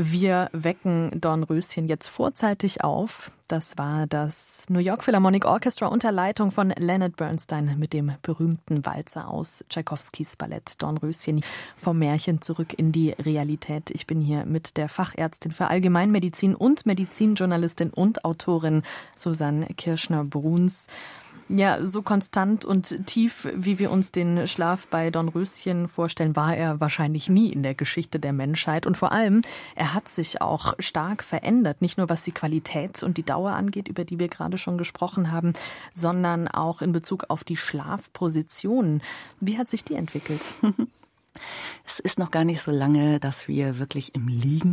Wir wecken Dornröschen jetzt vorzeitig auf. Das war das New York Philharmonic Orchestra unter Leitung von Leonard Bernstein mit dem berühmten Walzer aus Tschaikowskis Ballett Dornröschen vom Märchen zurück in die Realität. Ich bin hier mit der Fachärztin für Allgemeinmedizin und Medizinjournalistin und Autorin Susanne Kirschner-Bruns. Ja, so konstant und tief, wie wir uns den Schlaf bei Dornröschen vorstellen, war er wahrscheinlich nie in der Geschichte der Menschheit. Und vor allem, er hat sich auch stark verändert. Nicht nur was die Qualität und die Dauer angeht, über die wir gerade schon gesprochen haben, sondern auch in Bezug auf die Schlafposition. Wie hat sich die entwickelt? Es ist noch gar nicht so lange, dass wir wirklich im Liegen